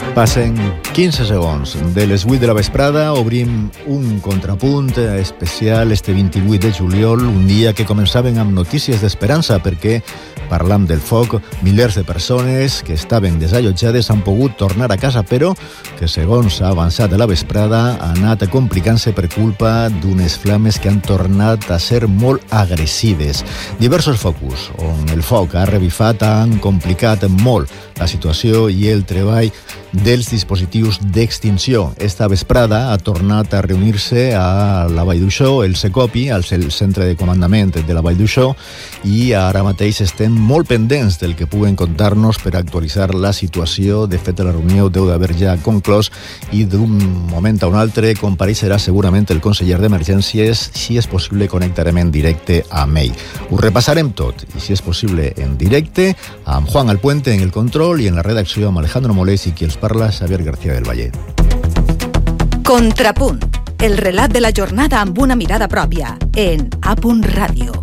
Passen 15 segons de les 8 de la vesprada, obrim un contrapunt especial este 28 de juliol, un dia que començaven amb notícies d'esperança perquè, parlant del foc, milers de persones que estaven desallotjades han pogut tornar a casa, però que, segons ha avançat a la vesprada, ha anat complicant-se per culpa d'unes flames que han tornat a ser molt agressives. Diversos focus on el foc ha revifat han complicat molt la situació i el treball dels dispositius d'extinció. Esta vesprada ha tornat a reunir-se a la Vall d'Uixó, el Secopi, el centre de comandament de la Vall d'Uixó, i ara mateix estem molt pendents del que puguen contar-nos per actualitzar la situació. De fet, la reunió deu d'haver ja conclòs i d'un moment a un altre compareixerà segurament el conseller d'Emergències. Si és possible, connectarem en directe amb ell. Ho repassarem tot, i si és possible en directe, amb Juan Alpuente en el control i en la redacció amb Alejandro Molés i qui els parla, Xavier García del Valle. Contrapunt, el relat de la jornada amb una mirada pròpia, en A. Ràdio.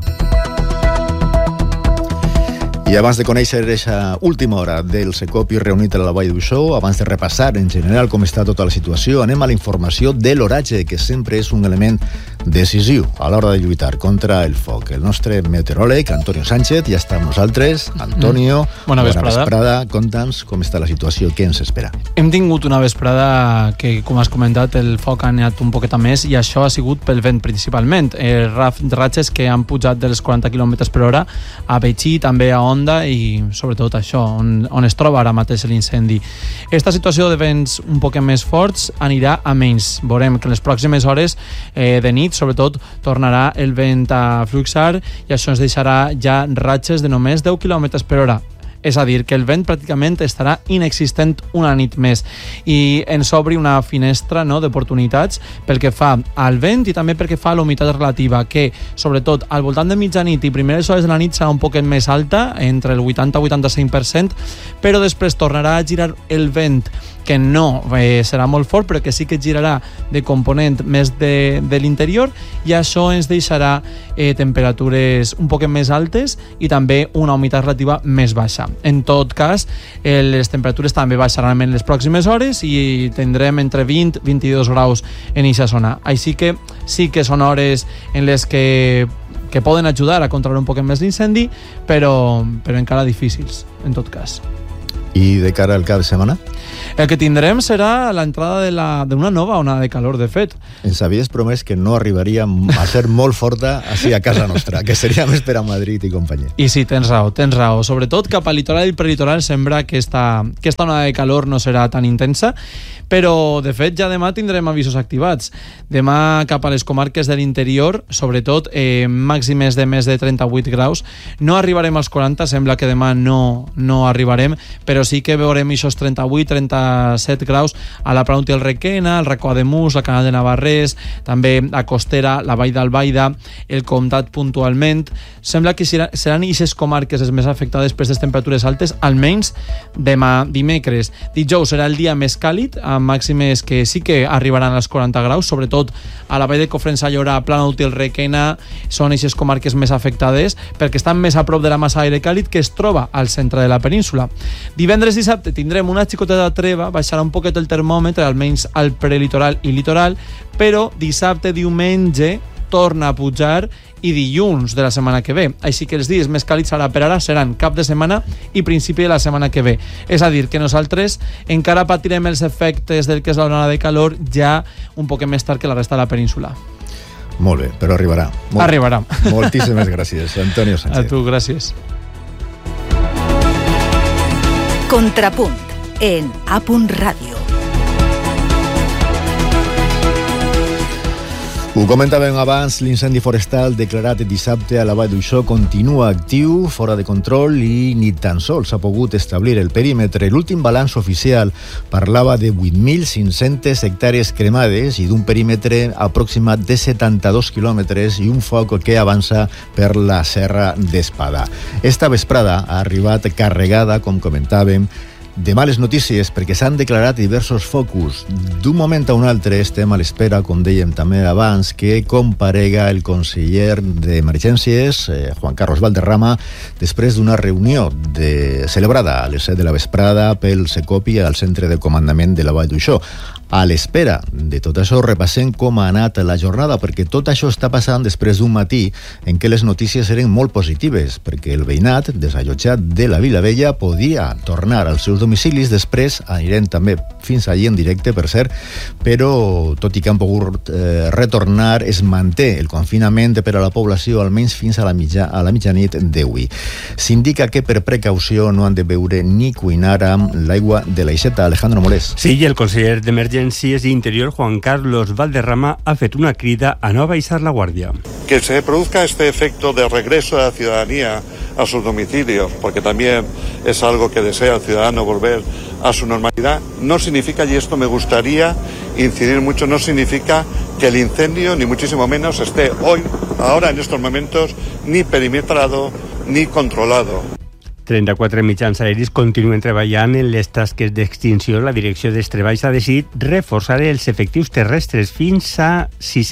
I abans de conèixer aquesta última hora del Secopi reunit a la Vall d'Uixó, abans de repassar en general com està tota la situació, anem a la informació de l'oratge, que sempre és un element decisiu a l'hora de lluitar contra el foc. El nostre meteoròleg, Antonio Sánchez, ja està amb nosaltres. Antonio, bona vesprada. Conta'ns com està la situació, què ens espera. Hem tingut una vesprada que, com has comentat, el foc ha anat un poquet més i això ha sigut pel vent principalment. Ratxes que han pujat dels 40 km per hora a Betxí, també a Onda i sobretot això, on es troba ara mateix l'incendi. Esta situació de vents un poc més forts anirà a menys. Veurem que en les pròximes hores de nit, sobretot, tornarà el vent a fluxar i això ens deixarà ja ratxes de només 10 km per hora. És a dir, que el vent pràcticament estarà inexistent una nit més i ens obri una finestra, no, d'oportunitats pel que fa al vent i també pel que fa a la humitat relativa, que sobretot al voltant de mitjanit i primeres hores de la nit serà un poquet més alta, entre el 80 i 85%, però després tornarà a girar el vent, que no serà molt fort, però que sí que girarà de component més de l'interior, i això ens deixarà temperatures un poc més altes i també una humitat relativa més baixa. En tot cas, les temperatures també baixaran en les pròximes hores i tindrem entre 20 i 22 graus en aquesta zona. Així que sí que són hores en les que poden ajudar a controlar un poc més l'incendi, però encara difícils, en tot cas. I de cara al cap de setmana? El que tindrem serà l'entrada d'una nova onada de calor, de fet. Ens havies promès que no arribaria a ser molt forta així a casa nostra, que seria més per a Madrid i companyia. I sí, tens raó. Sobretot cap al litoral i prelitoral sembla que aquesta onada de calor no serà tan intensa, però de fet ja demà tindrem avisos activats. Demà cap a les comarques de l'interior, sobretot màximes de més de 38 graus. No arribarem als 40, sembla que demà no arribarem, però sí que veurem aquests 38-37 graus a la Plana del Requena, al Racó de Mus, la Canal de Navarrés, també a Costera, la Vall d'Albaida, el Comtat puntualment. Sembla que seran aquestes comarques les més afectades per les temperatures altes, almenys demà dimecres. Dijous serà el dia més càlid, amb màximes que sí que arribaran als 40 graus, sobretot a la Vall de Cofrents, Llora, Plana del Requena, són aquestes comarques més afectades perquè estan més a prop de la massa d'aire càlid que es troba al centre de la península. Divendres i dissabte tindrem una xicoteta treva, baixarà un poquet el termòmetre, almenys al prelitoral i litoral, però dissabte, diumenge, torna a pujar i dilluns de la setmana que ve. Així que els dies més càlids ara per ara seran cap de setmana i principi de la setmana que ve. És a dir, que nosaltres encara patirem els efectes del que és l'onada de calor ja un poc més tard que la resta de la península. Molt bé, però arribarà. Arribarà. Moltíssimes gràcies, Antonio Sánchez. A tu, gràcies. Contrapunt, en A. Ràdio. Ho comentàvem abans, l'incendi forestal declarat dissabte a la Vall d'Uixó continua actiu, fora de control, i ni tan sols s'ha pogut establir el perímetre. L'últim balanç oficial parlava de 8.500 hectàrees cremades i d'un perímetre aproximat de 72 quilòmetres i un foc que avança per la Serra d'Espada. Esta vesprada ha arribat carregada, com comentàvem, De males notícies, perquè s'han declarat diversos focus. D'un moment a un altre estem a l'espera, com dèiem també abans, que comparega el conseller d'Emergències, Juan Carlos Valderrama, després d'una reunió celebrada a les 7 de la vesprada pel Secopi al centre de comandament de la Vall d'Uixó. A l'espera de tot això, repassem com ha anat la jornada, perquè tot això està passant després d'un matí en què les notícies eren molt positives, perquè el veïnat desallotjat de la Vila Vella podia tornar als seus domicilis. Després anirem també fins allí en directe, per cert, però tot i que han pogut retornar, es manté el confinament per a la població almenys fins a la mitjanit d'avui. S'indica que per precaució no han de beure ni cuinar amb l'aigua de l'aixeta. Alejandro Molés. Sí, i el conseller d'Emergències i Interior, Juan Carlos Valderrama, ha fet una crida a no abaixar la guàrdia. Que se produzca este efecto de regreso de la ciudadanía a sus domicilios, porque también es algo que desea el ciudadano, volver a su normalidad, no significa, y esto me gustaría incidir mucho, no significa que el incendio, ni muchísimo menos, esté hoy, ahora, en estos momentos, ni perimetrado ni controlado. 34 mitjans aeris continuen treballant en les tasques d'extinció. La direcció dels treballs ha decidit reforçar els efectius terrestres fins a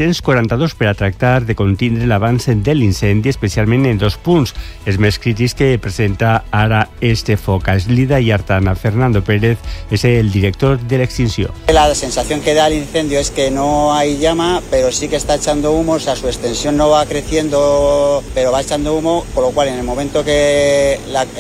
642 per a tractar de contindre l'avanç de l'incendi, especialment en dos punts, els més crítics que presenta ara este foc. A Eslida y Artana, Fernando Pérez es el director de la extinció. La sensación que da el incendio es que no hay llama, pero sí que está echando humo, o sea, su extensión no va creciendo, pero va echando humo, con lo cual en el momento que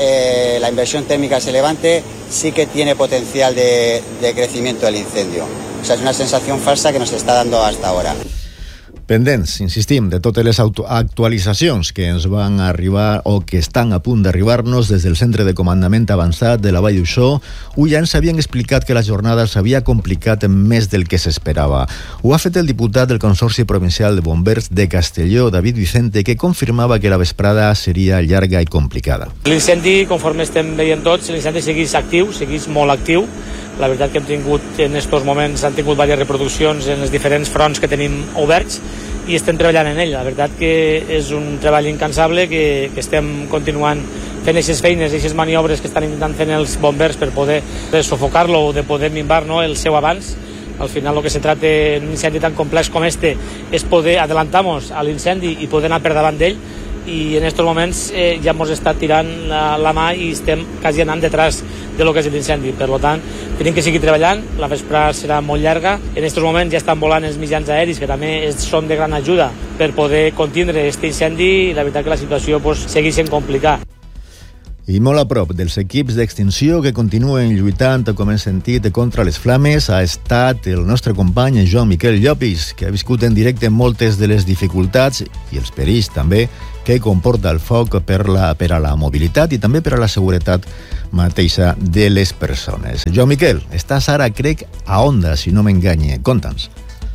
la inversión térmica se levante, sí que tiene potencial de crecimiento del incendio. O sea, es una sensación falsa que nos está dando hasta ahora. Pendents, insistim, de totes les actualitzacions que ens van arribar o que estan a punt d'arribar-nos des del Centre de Comandament Avançat de la Vall d'Uixó. Avui ja ens havien explicat que la jornada s'havia complicat més del que s'esperava. Ho ha fet el diputat del Consorci Provincial de Bombers de Castelló, David Vicente, que confirmava que la vesprada seria llarga i complicada. L'incendi, conforme estem veient tots, l'incendi segueix actiu, segueix molt actiu. La veritat que hem tingut en aquests moments, han tingut diverses reproduccions en els diferents fronts que tenim oberts i estem treballant en ell. La veritat que és un treball incansable, que estem continuant fent aquestes feines, aquestes maniobres que estan intentant fer els bombers per poder sofocar-lo o de poder minvar, no, el seu avanç. Al final el que se trata en un incendi tan complex com este és poder adelantar-nos a l'incendi i poder anar per davant d'ell, i en aquests moments ja hem estat tirant la mà i estem quasi anant detrás de lo que és l'incendi. Per tant, tenim que seguir treballant, la vesprada serà molt llarga. En aquests moments ja estan volant els mitjans aeris, que també són de gran ajuda per poder contindre aquest incendi, i la veritat que la situació segueix sent complicada. I molt a prop dels equips d'extinció que continuen lluitant, com hem sentit, contra les flames, ha estat el nostre company Joan Miquel Llopis, que ha viscut en directe moltes de les dificultats i els perills també que comporta el foc per a la mobilitat i també per a la seguretat mateixa de les persones. Joan Miquel, estàs ara, crec, a Onda, si no m'enganye. Conta'ns.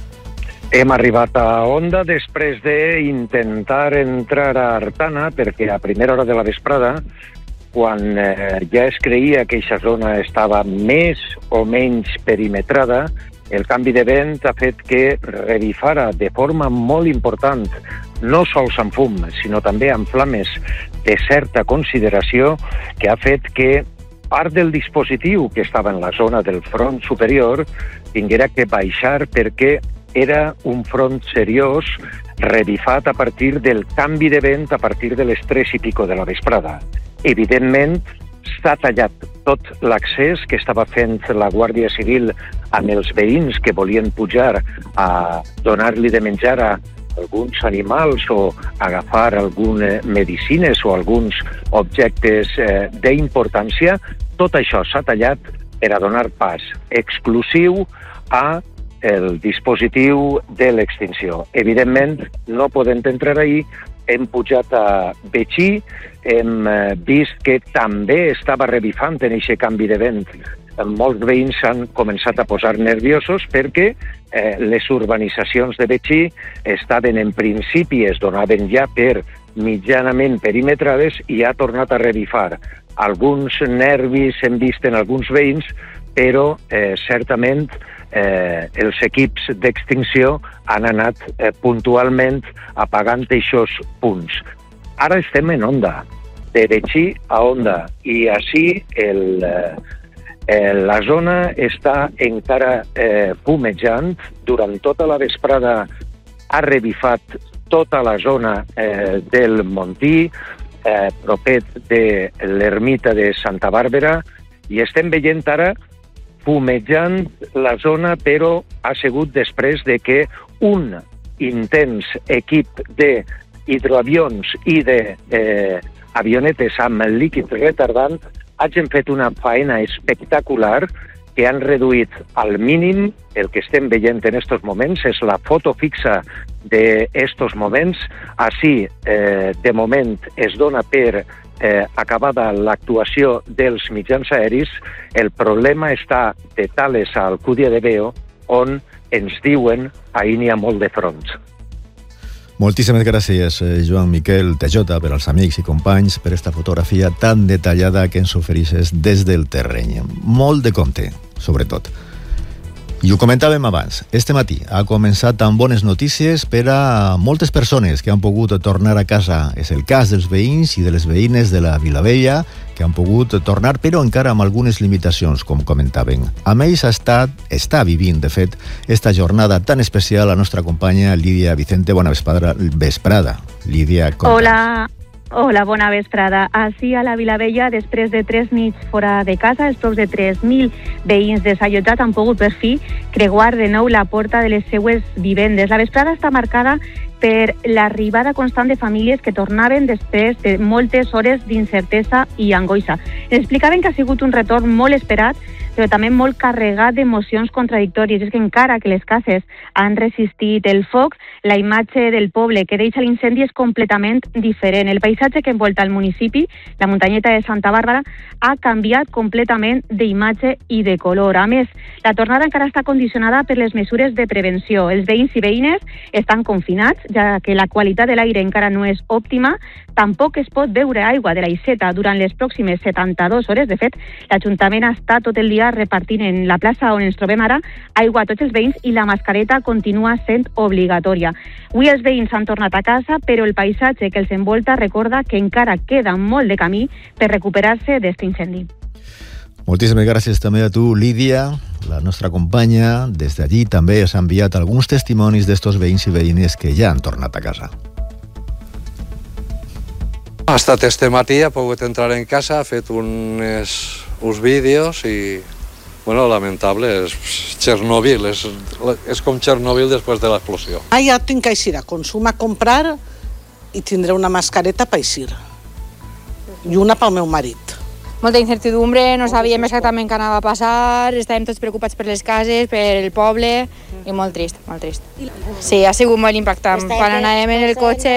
Hem arribat a Onda després d'intentar entrar a Artana, perquè a primera hora de la vesprada, quan ja es creia que aquesta zona estava més o menys perimetrada, el canvi de vent ha fet que revifara de forma molt important, no sols amb fum, sinó també amb flames de certa consideració, que ha fet que part del dispositiu que estava en la zona del front superior tinguera que baixar, perquè era un front seriós revifat a partir del canvi de vent a partir de les 3 i pico de la vesprada. Evidentment, s'ha tallat tot l'accés que estava fent la Guàrdia Civil amb els veïns que volien pujar a donar-li de menjar a alguns animals o agafar algunes medicines o alguns objectes d'importància. Tot això s'ha tallat per a donar pas exclusiu a el dispositiu de l'extinció. Evidentment, no podent entrar ahí, hem pujat a Betxí, hem vist que també estava revifant en aquest canvi de vent. Molts veïns s'han començat a posar nerviosos perquè les urbanitzacions de Betxí estaven en principi, es donaven ja per mitjanament perimetrades i ha tornat a revifar. Alguns nervis hem vist en alguns veïns, però certament els equips d'extinció han anat puntualment apagant aquests punts. Ara estem en Onda, de Betxí a Onda, i així La zona està encara fumejant. Durant tota la vesprada ha revifat tota la zona del Montí, proper de l'ermita de Santa Bàrbara, i estem veient ara fumejant la zona, però ha sigut després de que un intens equip d'hidroavions i d'avionetes amb líquid retardant hagin fet una faena espectacular que han reduït al mínim. El que estem veient en estos moments és la foto fixa d'estos moments. Així, de moment, es dona per acabada l'actuació dels mitjans aeris. El problema està de Tales a Alcúdia de Veo, on ens diuen ahir n'hi ha molt de fronts. Moltíssimes gràcies, Joan Miquel Tejota, per als amics i companys, per esta fotografia tan detallada que ens ofereixes des del terreny. Molt de compte, sobretot. I ho comentàvem abans, este matí ha començat amb bones notícies per a moltes persones que han pogut tornar a casa. És el cas dels veïns i de les veïnes de la Vilavella, que han pogut tornar, però encara amb algunes limitacions, com comentaven. Amb ells està vivint, de fet, esta jornada tan especial la nostra companya Lídia Vicente. Bona vesprada. Lídia, conta'ns. Hola, bona vesprada. Així a la Vilavella, després de 3 nits fora de casa, els prop de 3.000 veïns desallotjats han pogut per fi creuar de nou la porta de les seues vivendes. La vesprada està marcada per l'arribada constant de famílies que tornaven després de moltes hores d'incertesa i angoixa. Ens explicaven que ha sigut un retorn molt esperat, però també molt carregat d'emocions contradictòries. És que encara que les cases han resistit el foc, la imatge del poble que deixa l'incendi és completament diferent. El paisatge que envolta el municipi, la muntanyeta de Santa Bàrbara, ha canviat completament d'imatge i de color. A més, la tornada encara està condicionada per les mesures de prevenció. Els veïns i veïnes estan confinats, ja que la qualitat de l'aire encara no és òptima. Tampoc es pot beure aigua de l'aixeta durant les pròximes 72 hores. De fet, l'Ajuntament està tot el dia repartint en la plaça on ens trobem ara aigua a tots els veïns i la mascareta continua sent obligatòria. Avui els veïns han tornat a casa, però el paisatge que els envolta recorda que encara queda molt de camí per recuperar-se d'aquest incendi. Moltíssimes gràcies també a tu, Lídia, la nostra companya. Des d'allí també has enviat alguns testimonis d'estos veïns i veïnes que ja han tornat a casa. Ha estat este matí, ha pogut entrar en casa, ha fet uns vídeos i, bueno, lamentable, és Chernobyl, és com Chernobyl després de l'explosió. Ja tinc que eixir a Consum a comprar i tindré una mascareta per eixir i una pel meu marit. Molta incertidumbre, no sabíem exactament què anava a passar, estàvem tots preocupats per les cases, per el poble, i molt trist, molt trist. Sí, ha sigut molt impactant. Quan anàvem en el cotxe...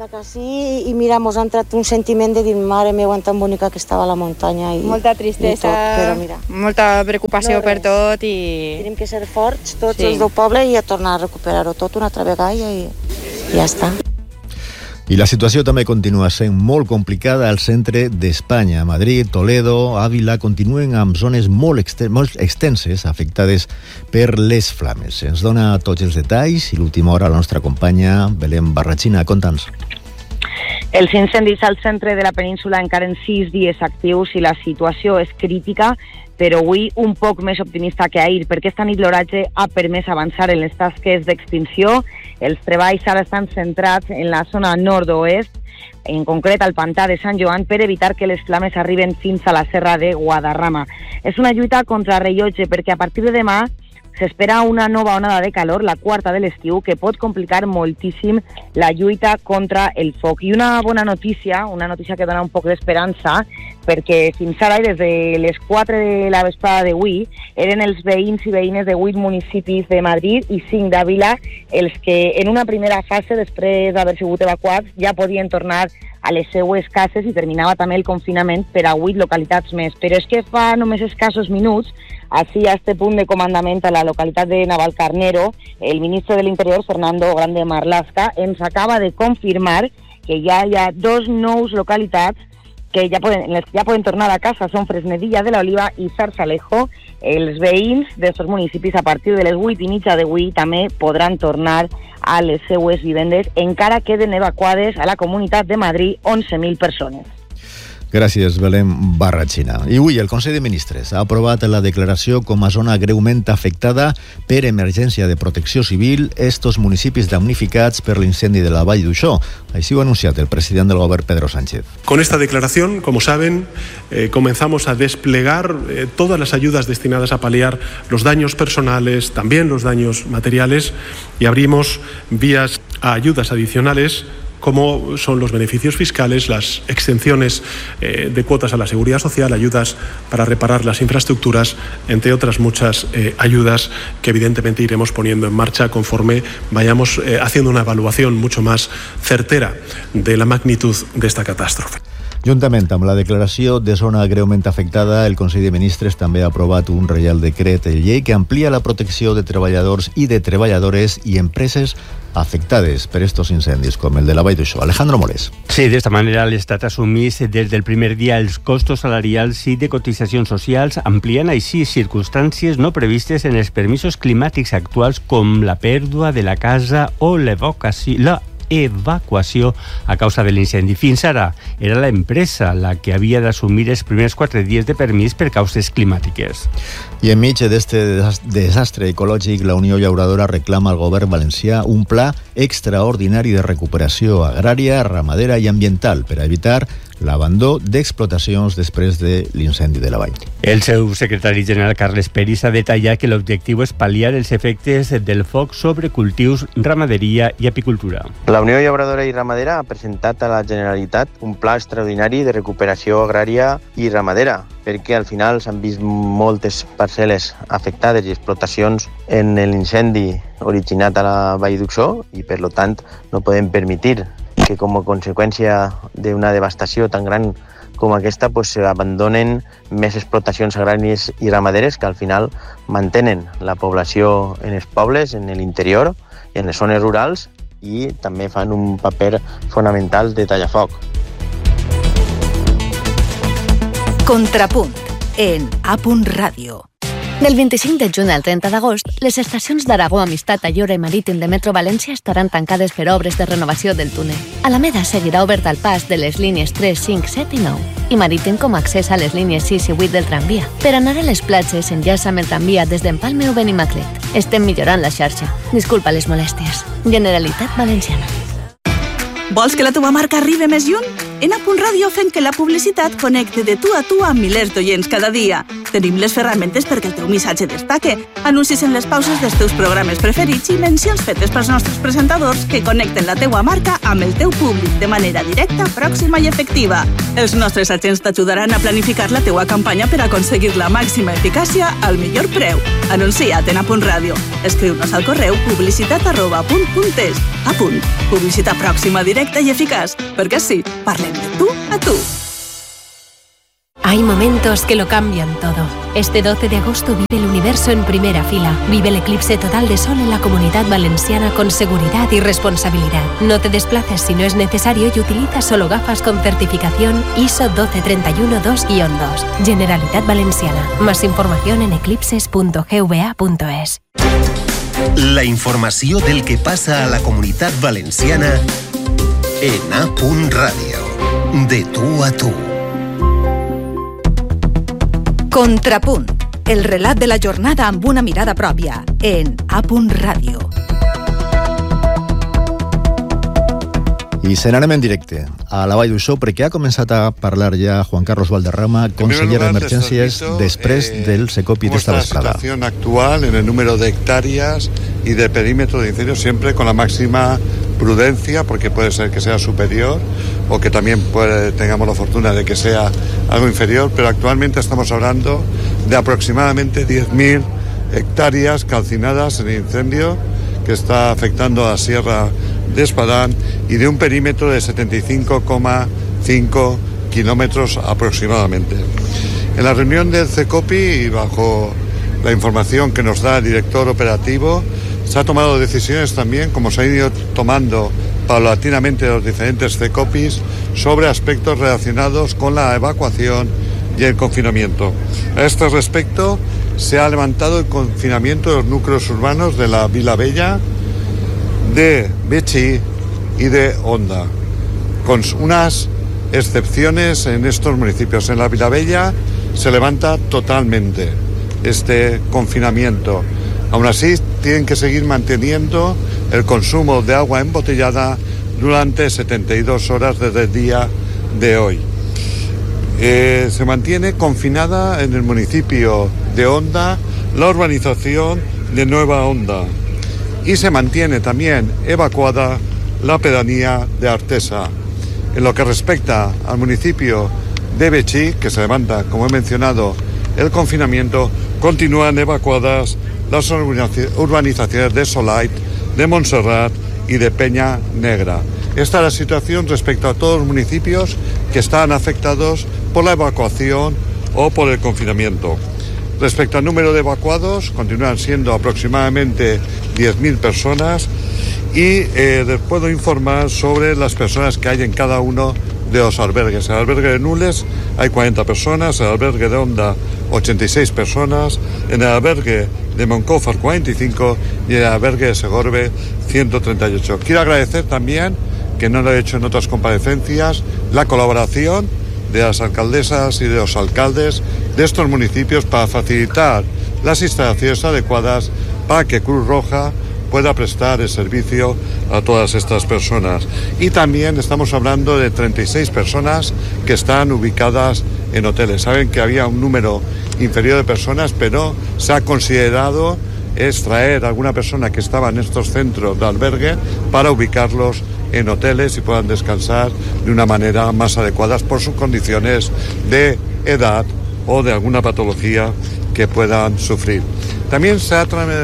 I mira, mos ha entrat un sentiment de dir, mare meva, tan bonica que estava la muntanya. Molta tristesa, molta preocupació per tot i... Tenim que ser forts, tots els del poble, i a tornar a recuperar-ho tot una altra vegada i ja està. I la situació també continua sent molt complicada al centre d'Espanya. Madrid, Toledo, Àvila continuen amb zones molt extenses afectades per les flames. Ens dona tots els detalls i l'última hora la nostra companya Belén Barrachina. Conta'ns. Els incendis al centre de la península encara en 6 dies actius i la situació és crítica, però avui un poc més optimista que ahir, perquè esta nit l'oratge ha permès avançar en les tasques d'extinció. Els treballs ara estan centrats en la zona nord-oest, en concret al pantà de Sant Joan, per evitar que les flames arriben fins a la serra de Guadarrama. És una lluita contra rellotge, perquè a partir de demà s'espera una nova onada de calor, la quarta de l'estiu, que pot complicar moltíssim la lluita contra el foc. I una bona notícia, una notícia que dona un poc d'esperança, perquè fins ara, des de les 4 de la vesprada d'avui, eren els veïns i veïnes de 8 municipis de Madrid i 5 d'Àvila els que en una primera fase, després d'haver sigut evacuats, ja podien tornar a les seues cases i terminava també el confinament per a 8 localitats més. Però és que fa només escassos minuts, així a este punt de comandament a la localitat de Navalcarnero, el ministre de l'Interior, Fernando Grande Marlaska, ens acaba de confirmar que ja hi ha 2 nous localitats que ja poden tornar a casa, són Fresnedilla de l'Oliva i Zarzalejo. Els veïns d'aquests municipis a partir de les 8:30 d'avui també podran tornar a les seues vivendes, encara queden evacuades a la Comunitat de Madrid 11.000 persones. Gràcies, Belén Barrachina. I avui el Consell de Ministres ha aprovat la declaració com a zona greument afectada per emergència de protecció civil estos municipis damnificats per l'incendi de la Vall d'Uixó. Així ho ha anunciat el president del govern, Pedro Sánchez. Con esta declaración, como saben, comenzamos a desplegar todas las ayudas destinadas a paliar los daños personales, también los daños materiales, y abrimos vías a ayudas adicionales como son los beneficios fiscales, las exenciones de cuotas a la seguridad social, ayudas para reparar las infraestructuras, entre otras muchas ayudas que evidentemente iremos poniendo en marcha conforme vayamos haciendo una evaluación mucho más certera de la magnitud de esta catástrofe. Juntament amb la declaració de zona greument afectada, el Consell de Ministres també ha aprovat un Reial Decret llei que amplia la protecció de treballadors i de treballadores i empreses afectades per estos incendis, com el de la Vall d'Uixó. Alejandro Molés. Sí, d'esta manera l'Estat assumís des del primer dia els costos salarials i de cotitzacions socials, ampliant així circumstàncies no previstes en els permisos climàtics actuals com la pèrdua de la casa o evacuació a causa de l'incendi. Fins ara era l'empresa la que havia d'assumir els primers 4 dies de permís per causes climàtiques. I enmig d'este desastre ecològic, la Unió Llauradora reclama al govern valencià un pla extraordinari de recuperació agrària, ramadera i ambiental per a evitar l'abandó d'explotacions després de l'incendi de la vall. El seu secretari general, Carles Peris, ha detallat que l'objectiu és pal·liar els efectes del foc sobre cultius, ramaderia i apicultura. La Unió Llauradora i Ramadera ha presentat a la Generalitat un pla extraordinari de recuperació agrària i ramadera, perquè al final s'han vist moltes parcel·les afectades i explotacions en l'incendi originat a la Vall d'Uixó i, per tant, no podem permetre que com a conseqüència d'una devastació tan gran com aquesta s'abandonen més explotacions agràries i ramaderes que al final mantenen la població en els pobles, en l'interior i en les zones rurals i també fan un paper fonamental de tallafoc. Contrapunt en A.Ràdio. Del 25 de juny al 30 d'agost, les estacions d'Aragó, Amistat, Ayora i Marítim de Metro València estaran tancades per obres de renovació del túnel. Alameda seguirà obert al pas de les línies 3, 5, 7 i 9 i Marítim com a accés a les línies 6 i 8 del tramvia. Per anar a les platges s'enllaça amb el tramvia des d'Empalme o Benimaclet. Estem millorant la xarxa. Disculpa les molèsties. Generalitat Valenciana. Vols que la teva marca arribi més lluny? En A.Ràdio fem que la publicitat connecte de tu a tu amb milers d'oients cada dia. Tenim les ferramentes perquè el teu missatge destaque, anuncis en les pauses dels teus programes preferits i mencions fetes pels nostres presentadors que connecten la teua marca amb el teu públic de manera directa, pròxima i efectiva. Els nostres agents t'ajudaran a planificar la teua campanya per aconseguir la màxima eficàcia al millor preu. Anuncia't en A.Ràdio. Escriu-nos al correu publicitat@apunt.es. Apunt. Publicitat pròxima, directa y eficaz, porque sí, parlen de tú a tú. Hay momentos que lo cambian todo. Este 12 de agosto vive el universo en primera fila. Vive el eclipse total de sol en la Comunidad Valenciana con seguridad y responsabilidad. No te desplaces si no es necesario y utiliza solo gafas con certificación ISO 12312-2. Generalitat Valenciana. Más información en eclipses.gva.es. La informació del que passa a la Comunitat Valenciana en A.Ràdio. De tu a tu. Contrapunt, el relat de la jornada amb una mirada pròpia en A.Ràdio. I se n'anem en directe a la Vall d'Uixó perquè ha començat a parlar ja Juan Carlos Valderrama, conseller d'Emergències, després del Secopi d'esta vesprada. La situación actual en el número de hectáreas y de perímetro de incendio, siempre con la máxima prudencia, porque puede ser que sea superior o que también tengamos la fortuna de que sea algo inferior, pero actualmente estamos hablando de aproximadamente 10.000 hectáreas calcinadas en incendio que está afectando a la Sierra de Espadán y de un perímetro de 75,5 kilómetros aproximadamente. En la reunión del CECOPI y bajo la información que nos da el director operativo, se han tomado decisiones también, como se han ido tomando paulatinamente los diferentes CECOPIs, sobre aspectos relacionados con la evacuación y el confinamiento. A este respecto, se ha levantado el confinamiento de los núcleos urbanos de la Vila Bella, de Betxí y de Onda, con unas excepciones en estos municipios. En la Vilavella se levanta totalmente este confinamiento. Aún así, tienen que seguir manteniendo el consumo de agua embotellada durante 72 horas desde el día de hoy. Se mantiene confinada en el municipio de Onda la urbanización de Nueva Onda y se mantiene también evacuada la pedanía de Artesa. En lo que respecta al municipio de Betxí, que se levanta, como he mencionado, el confinamiento, continúan evacuadas las urbanizaciones de Solait, de Montserrat y de Peña Negra. Esta es la situación respecto a todos los municipios que están afectados por la evacuación o por el confinamiento. Respecto al número de evacuados, continúan siendo aproximadamente 10.000 personas y les puedo informar sobre las personas que hay en cada uno de los albergues. En el albergue de Nules hay 40 personas, en el albergue de Onda 86 personas, en el albergue de Moncófar 45 y en el albergue de Segorbe 138. Quiero agradecer también, que no lo he hecho en otras comparecencias, la colaboración de las alcaldesas y de los alcaldes de estos municipios para facilitar las instalaciones adecuadas para que Cruz Roja pueda prestar el servicio a todas estas personas. Y también estamos hablando de 36 personas que están ubicadas en hoteles. Saben que había un número inferior de personas, pero se ha considerado extraer a alguna persona que estaba en estos centros de albergue para ubicarlos en hoteles y puedan descansar de una manera más adecuada por sus condiciones de edad o de alguna patología que puedan sufrir. También se ha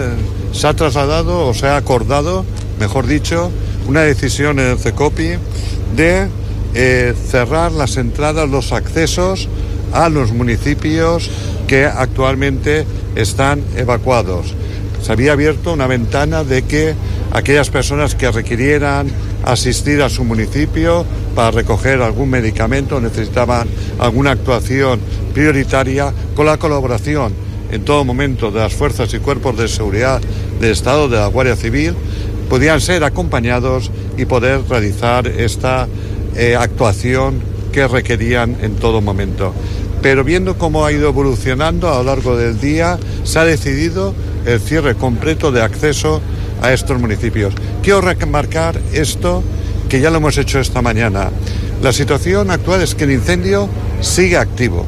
trasladado o se ha acordado, mejor dicho, una decisión en el CECOPI de cerrar las entradas, los accesos a los municipios que actualmente están evacuados. Se había abierto una ventana de que aquellas personas que requirieran asistir a su municipio para recoger algún medicamento, necesitaban alguna actuación prioritaria, con la colaboración en todo momento de las fuerzas y cuerpos de seguridad del Estado, de la Guardia Civil, podían ser acompañados y poder realizar esta actuación que requerían en todo momento. Pero viendo cómo ha ido evolucionando a lo largo del día, se ha decidido el cierre completo de acceso a estos municipios. Quiero remarcar esto, que ya lo hemos hecho esta mañana. La situación actual es que el incendio sigue activo.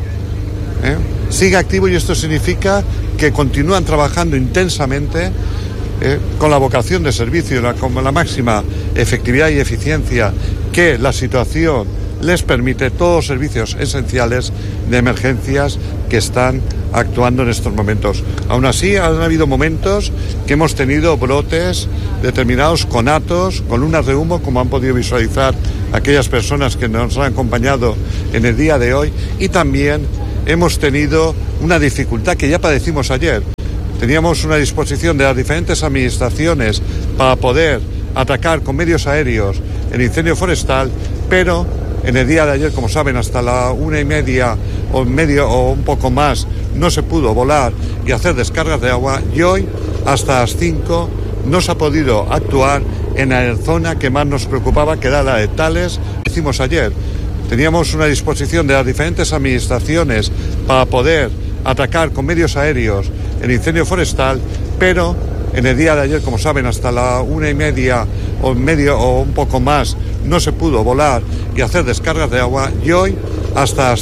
Sigue activo y esto significa que continúan trabajando intensamente con la vocación de servicio, con la máxima efectividad y eficiencia que la situación les permite, todos los servicios esenciales de emergencias que están actuando en estos momentos. Aún así, han habido momentos que hemos tenido brotes determinados, conatos, columnas de humo, como han podido visualizar aquellas personas que nos han acompañado en el día de hoy, y también hemos tenido una dificultad que ya padecimos ayer. Teníamos una disposición de las diferentes administraciones para poder atacar con medios aéreos el incendio forestal, pero en el día de ayer, como saben, hasta la 1:30 o un poco más no se pudo volar y hacer descargas de agua, y hoy hasta las 5 no se ha podido actuar en la zona que más nos preocupaba, que era la de Tales. Hicimos ayer, teníamos una disposición de las diferentes administraciones para poder atacar con medios aéreos el incendio forestal, pero en el día de ayer, como saben, hasta la 1:30 o un poco más no se pudo volar y hacer descargas de agua, y hoy hasta las